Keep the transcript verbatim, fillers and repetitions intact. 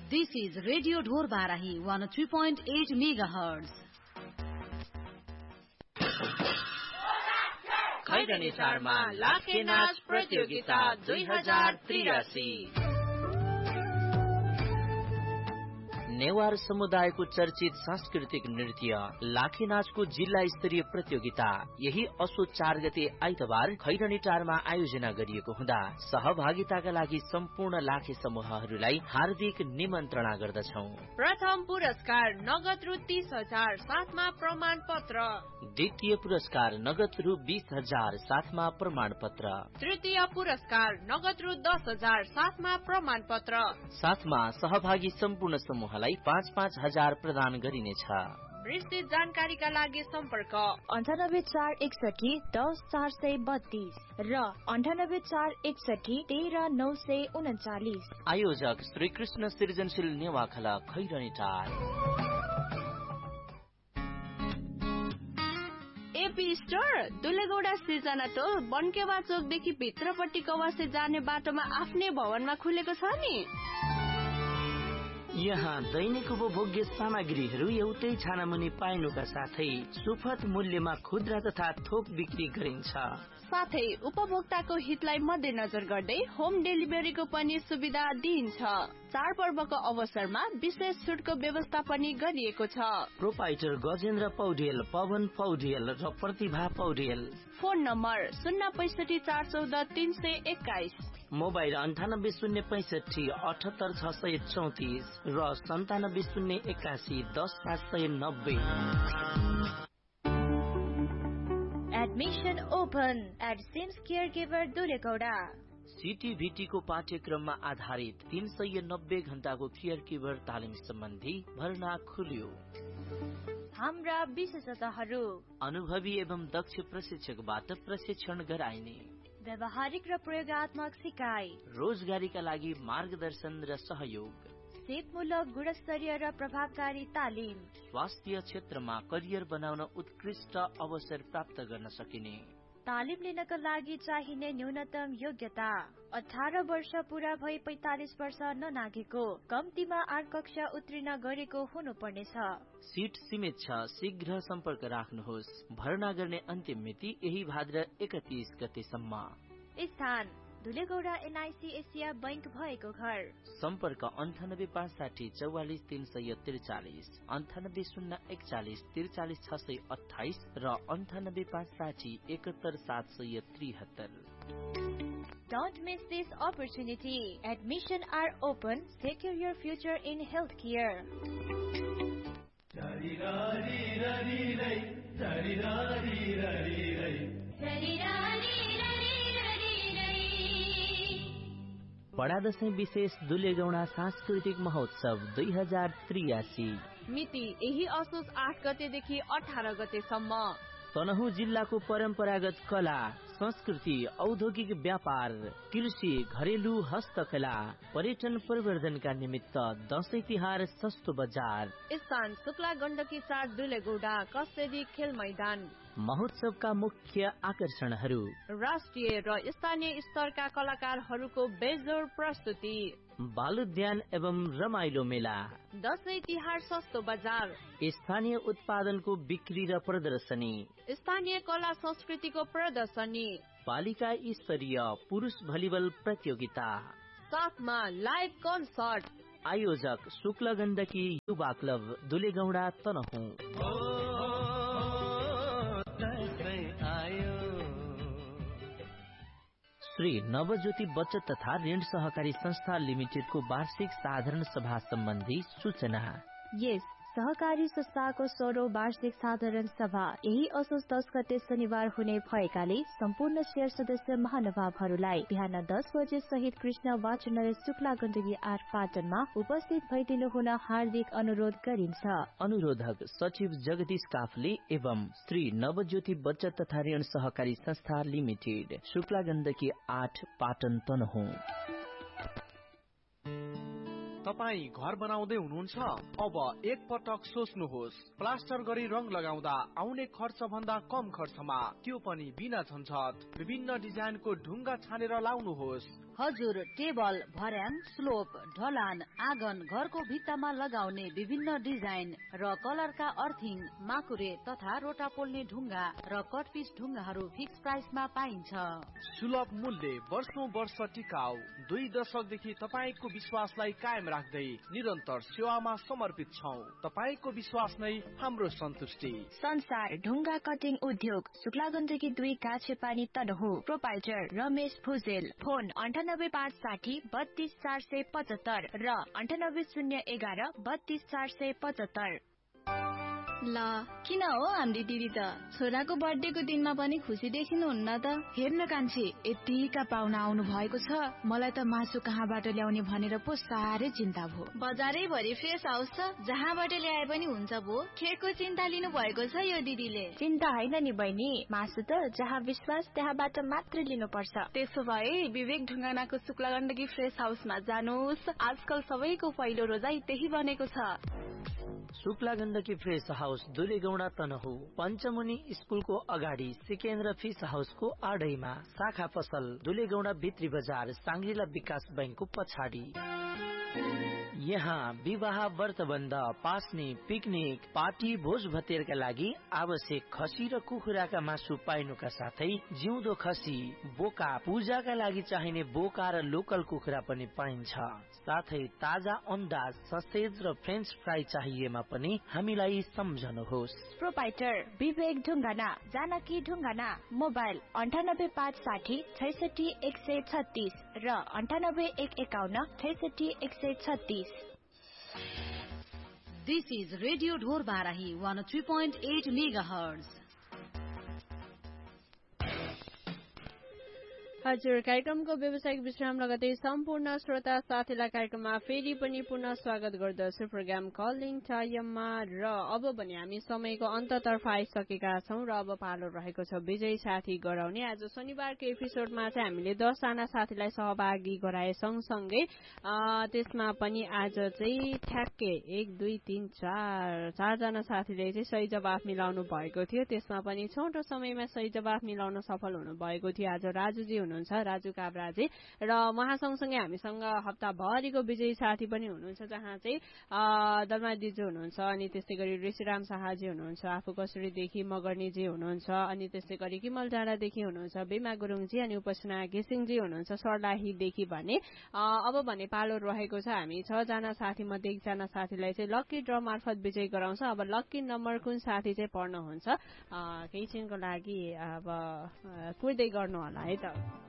This is Radio Dhor Barahi one oh three point eight megahertz. Khairani चारमा लाखे नाच प्रतियोगिता दुई हजार त्रियासी। नेवार समुदायको चर्चित सांस्कृतिक नृत्य लाखे नाचको जिल्ला स्तरीय प्रतियोगिता यही असोज चार गते आइतबार खैरनीटारमा आयोजना गरिएको हुँदा सहभागिताका लागि सम्पूर्ण लाखे समूहहरूलाई हार्दिक निमन्त्रणा गर्दछौ। प्रथम पुरस्कार नगद रु तीस हजार साथमा प्रमाण पत्र। द्वितीय पुरस्कार नगद रु बीस हजार साथमा प्रमाण पत्र। तृतीय पुरस्कार नगद रु दस हजार साथमा प्रमाण पत्र। साथमा सहभागी सम्पूर्ण समूहलाई पाँच पाँच हजार प्रदान गरिनेछ। विस्तृत जानकारीका लागि सम्पर्क अन्ठानब्बे चार एकसठी दस चार सय बत्तीस र अन्ठानब्बे चार एकसठी तेह्र नौ सय उन्चालिस। आयोजक श्री कृष्ण सृजनशील नेवाखला खैरनीटार। एपी स्टोर दुलेगौडा सिर्जना टोल बनकेवा चोकदेखि भित्रपट्टि कवासे जाने बाटोमा आफ्नै भवनमा खुलेको छ नि। यहाँ दैनिक उपभोग्य सामग्रीहरू एउटै छानामुनि पाइनुका साथै सुपथ मूल्यमा खुद्रा तथा थोक बिक्री गरिन्छ। साथै उपभोक्ताको हितलाई मध्यनजर गर्दै होम डेलिभरीको पनि सुविधा दिइन्छ। चाडपर्वको अवसरमा विशेष छुटको व्यवस्था पनि गरिएको छ। प्रोपाइटर गजेन्द्र पौडेल, पवन पौडेल र प्रतिभा पौडेल। फोन नम्बर शून्य पैसठी चार चौध तीन सय एक्काइस। मोबाइल अन्ठानब्बे शून्य पैसठी अठहत्तर छ सय चौतिस र सन्तानब्बे शून्य एकासी दस सात सय नब्बे। Admission open at seems केयरगिभर दुलेगौडा। सीटीभीटी को पाठ्यक्रममा आधारित तीन सय नब्बे घण्टाको केयरगिभर तालिम सम्बन्धी भर्ना खुल्यो। हाम्रा विशेषताहरू अनुभवी एवं दक्ष प्रशिक्षकबाट प्रशिक्षण गराइने, व्यावहारिक र प्रयोगात्मक सिकाइ, रोजगारीका लागि मार्गदर्शन र सहयोग, सेवामूलक गुणस्तरीय र प्रभावकारी तालिम, स्वास्थ्य क्षेत्रमा करियर बनाउन उत्कृष्ट अवसर प्राप्त गर्न सकिने। तालिम लिनका लागि चाहिने न्यूनतम योग्यता अठार वर्ष पूरा भई पैंतालिस वर्ष ननागेको, कम्तीमा आठ कक्षा उत्तीर्ण गरेको हुनुपर्नेछ। सीट सीमित छ, शीघ्र सम्पर्क राख्नुहोस्। भर्ना गर्ने अन्तिम मिति यही भाद्र एकतीस गतेसम्म। स्थान दुलेगौडा एनआईसी एसिया बैंक भएको घर। सम्पर्क अन्ठानब्बे पाँच साठी चौवालिस तीन सय त्रिचालिस, अन्ठानब्बे शून्य एकचालिस त्रिचालिस छ सय अठाइस र अन्ठानब्बे पाँच साठी एकहत्तर सात सय त्रिहत्तर। Don't miss this opportunity. Admission are open. Secure your future in healthcare. बडा दशैं विशेष दुलेगौडा सांस्कृतिक महोत्सव दुई हजार त्रियासी। मिति यही असोज आठ गतेदेखि अठार गतेसम्म। तनहुँ जिल्लाको परम्परागत कला, संस्कृति, औद्योगिक व्यापार, कृषि, घरेलु हस्तकला, पर्यटन प्रवर्धनका निमित्त दशैं तिहार सस्तो बजार। स्थान शुक्ला गण्डकी चार दुलेगौडा कसेरी खेल मैदान। महोत्सवका मुख्य आकर्षणहरू राष्ट्रिय र स्थानीय स्तरका कलाकारहरूको बेजोड प्रस्तुति, बालोद्यान एवं रमाइलो मेला, दशैं तिहार सस्तो बजार, स्थानीय उत्पादनको बिक्री र प्रदर्शनी, स्थानीय कला संस्कृतिको प्रदर्शनी, पालिका स्तरीय पुरुष भलिबल प्रतियोगिता, साथमा लाइभ कन्सर्ट। आयोजक शुक्ल गण्डकी युवा क्लब दुलेगौडा तनहुँ। श्री नवज्योति बचत तथा ऋण सहकारी संस्था लिमिटेडको वार्षिक साधारण सभा सम्बन्धी सूचना। यस सहकारी संस्थाको सोह्रौं वार्षिक साधारण सभा यही असोज दस गते शनिबार हुने भएकाले सम्पूर्ण शेयर सदस्य महानुभावहरूलाई बिहान दस बजे सहित कृष्ण वाचनालय शुक्ला गण्डकी आठ पाटनमा उपस्थित भइदिनु हुन हार्दिक अनुरोध गरिन्छ। अनुरोधक सचिव जगदीश काफले एवं श्री नवज्योति बचत तथा ऋण सहकारी संस्था लिमिटेड, शुक्ला गण्डकी आठ पाटन तनहुँ। तपाई घर बनाउँदै हुनुहुन्छ? अब एक पटक सोच्नुहोस्, प्लास्टर गरी रङ लगाउँदा आउने खर्च भन्दा कम खर्चमा, त्यो पनि बिना झन्झट। विभिन्न डिजाइनको ढुङ्गा छानेर लाउनुहोस्। हजुर टेबल, भर्याङ, स्लोप, ढलान, आँगन, घरको भित्तामा लगाउने विभिन्न डिजाइन र कलरका अर्थिङ, माकुरे तथा रोटा पोल्ने ढुङ्गा र कटपिस ढुङ्गाहरू फिक्स प्राइसमा पाइन्छ। सुलभ मूल्य, वर्षौं वर्ष टिकाउ, दुई दशकदेखि तपाईँको विश्वासलाई कायम राख्दै निरन्तर सेवामा समर्पित छौं। तपाईँको विश्वास नै हाम्रो सन्तुष्टि। संसार ढुङ्गा कटिङ उद्योग, शुक्ला गण्डकी दुई काछे पानी तनहु। प्रोपाइटर रमेश भुजेल। फोन अन्ठानब्बे पाँच साठी बत्तीस चार सय पचहत्तर र अन्ठानब्बे शून्य एघार बत्तीस चार सय पचहत्तर। ल किन हो हाम्रो दिदी त छोराको बर्थडेको दिनमा पनि खुसी देखिनुहुन्न त? हेर्न कान्छी, यतिका पाहुना आउनु भएको छ, मलाई त मासु कहाँबाट ल्याउने भनेर पो साह्रै चिन्ता भयो। बजारै भरि फ्रेस हाउस छ, जहाँबाट ल्याए पनि हुन्छ भो। केको चिन्ता लिनु भएको छ यो दिदीले? चिन्ता होइन नि बहिनी, मासु त जहाँ विश्वास त्यहाँबाट मात्रै लिनुपर्छ। त्यसो भए विवेक ढुङ्गानाको शुक्ला गण्डकी फ्रेस हाउसमा जानुहोस्। आजकल सबैको पहिलो रोजाइ त्यही बनेको छ। शुक्ला गण्डकी फ्रेस हाउस दुलेगौडा तनहु, पञ्चमुनि स्कुलको अगाडि सिकेन्द्र फिस हाउसको आडैमा, शाखा पसल दुलेगौडा भित्री बजार साङ्ग्रिला विकास बैंकको पछाडि। यहाँ विवाह, व्रतबन्ध, पास्ने, पिकनिक, पार्टी, भोज भतेरका लागि आवश्यक खसी र कुखुराका मासु पाइनुका साथै जिउँदो खसी, बोका, पूजाका लागि चाहिने बोका र लोकल कुखुरा पनि पाइन्छ। साथै ताजा अन्डा, ससेज र फ्रेन्च फ्राई चाहिएमा पनि हामीलाई सम्झनुहोस्। प्रोपाइटर विवेक ढुङ्गाना, जानकी ढुङ्गाना। मोबाइल अन्ठानब्बे पाँच साठी छैसठी एक सय छत्तीस र अन्ठानब्बे एक एकाउन्न छैसठी एक सय छत्तीस। This is Radio Dhor Barahi one oh three point eight megahertz. हजुर, कार्यक्रमको व्यावसायिक विश्राम लगतै सम्पूर्ण श्रोता साथीलाई कार्यक्रममा फेरि पनि पुनः स्वागत गर्दछु प्रोग्राम कलिङ टाइममा। र अब भने हामी समयको अन्ततर्फ आइसकेका छौं र अब पालो रहेको छ विजयी साथी गराउने। आज शनिबारको एपिसोडमा चाहिँ हामीले दसजना साथीलाई सहभागी गराए सँगसँगै त्यसमा पनि आज चाहिँ ठ्याक्कै एक दुई तीन चार चारजना साथीले चाहिँ सही जवाफ मिलाउनु भएको थियो। त्यसमा पनि छोटो समयमा सही जवाफ मिलाउन सफल हुनु भएको थियो आज राजुजी हुनुहुन्छ, राजु काब्राजी। र उहाँ सँगसँगै हामीसँग हप्ताभरिको विजयी साथी पनि हुनुहुन्छ, जहाँ चाहिँ दलमा दिजु हुनुहुन्छ, अनि त्यस्तै गरी ऋषिराम शाहजी हुनुहुन्छ, आफू कसुरीदेखि मगर्नीजी हुनुहुन्छ, अनि त्यस्तै गरी किमल डाँडादेखि हुनुहुन्छ बेमा गुरुङजी, अनि उपासना घिसिङजी हुनुहुन्छ सर्लाहीदेखि भने। अब भने पालो रहेको छ हामी छजना साथी मध्ये एकजना साथीलाई चाहिँ लक्की ड्र मार्फत विजयी गराउँछ। अब लक्की नम्बर कुन साथी चाहिँ पर्नुहुन्छ केही क्षणको लागि अब कुर्दै गर्नु होला है त।